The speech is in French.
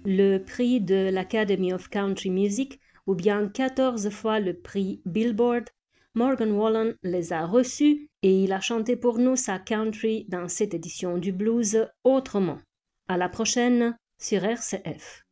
le prix de l'Academy of Country Music ou bien 14 fois le prix Billboard. Morgan Wallen les a reçus et il a chanté pour nous sa country dans cette édition du blues autrement. À la prochaine sur RCF.